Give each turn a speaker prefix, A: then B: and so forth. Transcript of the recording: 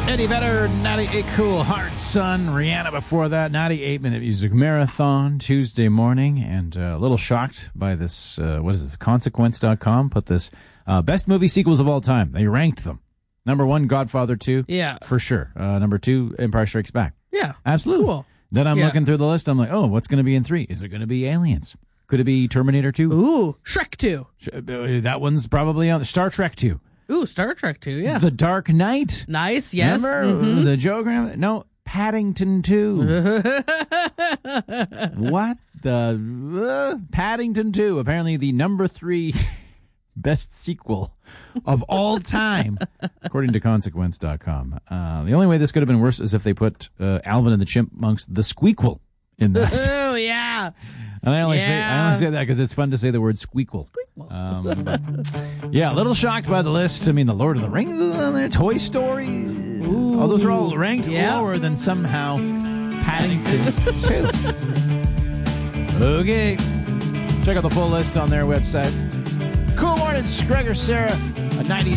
A: Eddie Vedder, 98 Cool Heart Son. Rihanna before that, 98-minute music marathon Tuesday morning. And a little shocked by this, what is this, Consequence.com put this best movie sequels of all time. They ranked them. Number 1, Godfather 2.
B: Yeah.
A: For sure. Number 2, Empire Strikes Back.
B: Yeah.
A: Absolutely.
B: Cool.
A: Then I'm looking through the list. I'm like, oh, what's going to be in 3? Is it going to be Aliens? Could it be Terminator 2?
B: Ooh, Shrek 2.
A: That one's probably on Star Trek 2.
B: Ooh, Star Trek 2, yeah.
A: The Dark Knight.
B: Nice, yes.
A: Remember the Joker? No, Paddington 2. What the? Paddington 2. Apparently the number 3 best sequel of all time, according to Consequence.com. The only way this could have been worse is if they put Alvin and the Chipmunks, the Squeakquel, in that.
B: Oh, yeah.
A: And I only say that because it's fun to say the word squeakquel. But, yeah, a little shocked by the list. I mean, the Lord of the Rings is on there, Toy Story. Ooh, oh, those are all ranked lower than somehow Paddington 2. Okay. Check out the full list on their website. Cool Mornings, Greg or Sarah, a 90s